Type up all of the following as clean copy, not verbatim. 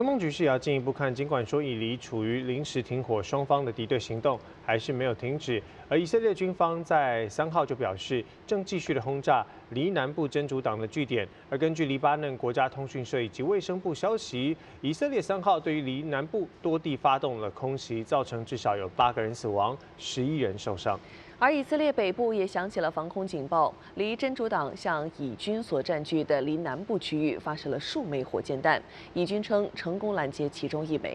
中东局势也要进一步看，尽管说以黎处于临时停火，双方的敌对行动还是没有停止。而以色列军方在3号就表示，正继续的轰炸黎南部真主党的据点。而根据黎巴嫩国家通讯社以及卫生部消息，以色列3号对于黎南部多地发动了空袭，造成至少有8个人死亡，11人受伤。 而以色列北部也响起了防空警报，离真主党向以军所占据的黎南部区域发射了数枚火箭弹，以军称成功拦截其中1枚。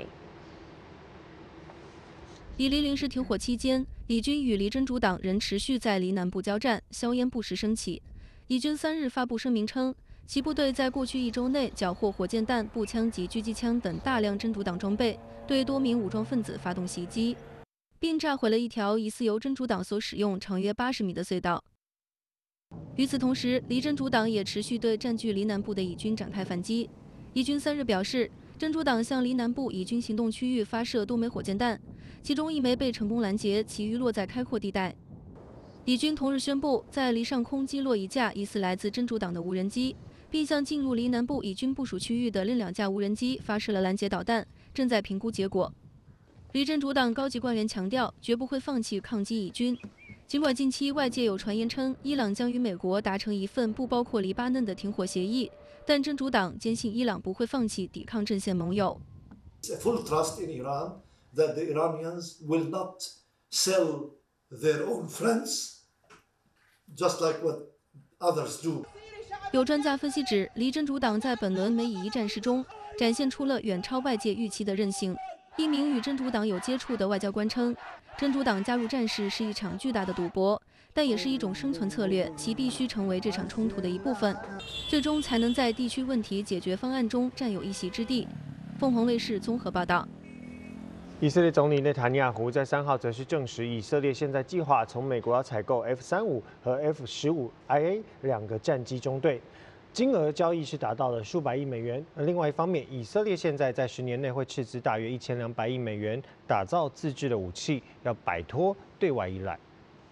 以黎临时停火期间，以军与黎真主党仍持续在黎南部交战，硝烟不时升起。以军3日发布声明称，其部队在过去1周内缴获火箭弹、步枪及狙击枪等大量真主党装备，对多名武装分子发动袭击，并炸毁了一条疑似由真主党所使用、长约80米的隧道。与此同时，黎真主党也持续对占据黎南部的以军展开反击。以军3日表示，真主党向黎南部以军行动区域发射多枚火箭弹，其中1枚被成功拦截，其余落在开阔地带。以军同日宣布，在黎上空击落1架疑似来自真主党的无人机，并向进入黎南部以军部署区域的另2架无人机发射了拦截导弹，正在评估结果。黎真主党高级官员强调，绝不会放弃抗击以军。尽管近期外界有传言称伊朗将与美国达成一份不包括黎巴嫩的停火协议，但真主党坚信伊朗不会放弃抵抗阵线盟友。 Full trust in Iran that the Iranians will not sell their own friends, just like what others do. 有专家分析指，黎真主党在本轮美以1战事中展现出了远超外界预期的韧性。一名与真主党有接触的外交官称，真主党加入战事是一场巨大的赌博，但也是一种生存策略，其必须成为这场冲突的一部分，最终才能在地区问题解决方案中占有一席之地。凤凰卫视综合报道。 以色列总理内塔尼亚胡在3号则是证实，以色列现在计划从美国要采购 F-35和 F-15IA 2个战机中队。金额交易是达到了数百亿美元。而另外一方面，以色列现在在10年内会斥资大约1200亿美元打造自制的武器，要摆脱对外依赖。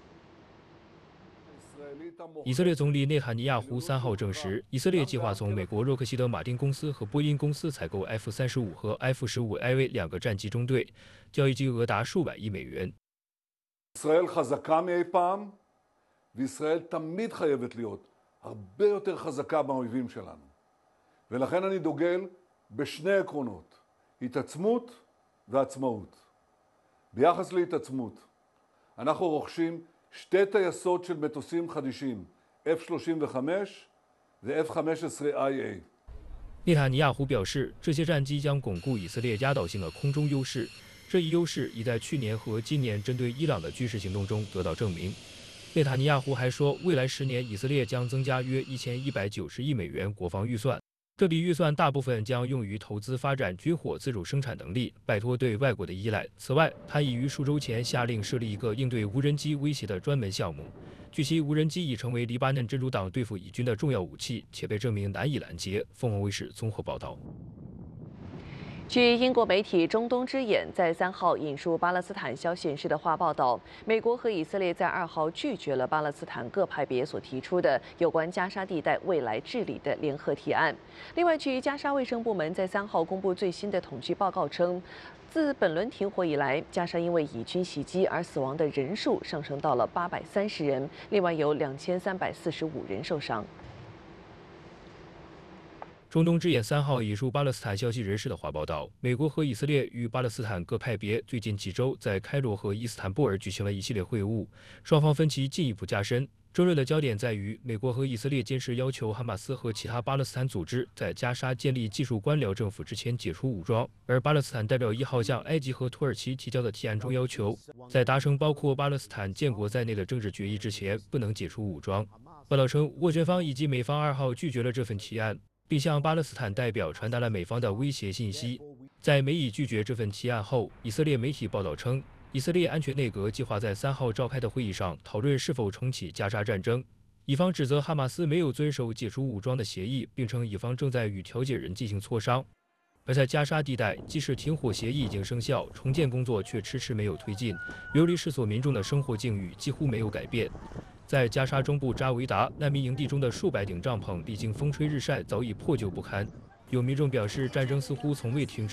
以色列总理内塔尼亚胡3号证实，以色列计划从美国洛克希德马丁公司和波音公司采购 F-35和 F-15IA 2个战机中队，交易金额达数百亿美元。 ישראל חזקה מאי פעם, וישראל תמיד חייבת להיות הרבה יותר חזקה מהאויבים שלנו. ולכן אני דוגל בשני עקרונות, התעצמות ועצמאות. ביחס להתעצמות, אנחנו רוכשים 2 טייסות של מטוסים חדישים, F-35 ו-F-15IA. 内塔尼亚胡表示，这些战机将巩固以色列压倒性的空中优势，这一优势已在去年和今年针对伊朗的军事行动中得到证明。内塔尼亚胡还说，未来10年以色列将增加约1190亿美元国防预算，这笔预算大部分将用于投资发展军火自主生产能力，摆脱对外国的依赖。此外，他已于数周前下令设立一个应对无人机威胁的专门项目。据悉，无人机已成为黎巴嫩真主党对付以军的重要武器，且被证明难以拦截。凤凰卫视综合报道。 据英国媒体《中东之眼》在3号引述巴勒斯坦消息人士的话报道，美国和以色列在2号拒绝了巴勒斯坦各派别所提出的有关加沙地带未来治理的联合提案。另外，据加沙卫生部门在3号公布最新的统计报告称，自本轮停火以来，加沙因为以军袭击而死亡的人数上升到了830人，另外有2345人受伤。 中东之眼3号引述巴勒斯坦消息人士的话报道，美国和以色列与巴勒斯坦各派别最近几周在开罗和伊斯坦布尔举行了一系列会晤，双方分歧进一步加深。周日的焦点在于，美国和以色列坚持要求哈马斯和其他巴勒斯坦组织在加沙建立技术官僚政府之前解除武装，而巴勒斯坦代表1号向埃及和土耳其提交的提案中要求，在达成包括巴勒斯坦建国在内的政治决议之前，不能解除武装。报道称，斡旋方以及美方2号拒绝了这份提案，并向巴勒斯坦代表传达了美方的威胁信息。在美以拒绝这份提案后，以色列媒体报道称，以色列安全内阁计划在3号召开的会议上讨论是否重启加沙战争。以方指责哈马斯没有遵守解除武装的协议，并称以方正在与调解人进行磋商。而在加沙地带，即使停火协议已经生效，重建工作却迟迟没有推进，流离失所民众的生活境遇几乎没有改变。在加沙中部扎维达难民营地中的数百顶帐篷，历经风吹日晒，早已破旧不堪。 有民众表示，战争似乎从未停止。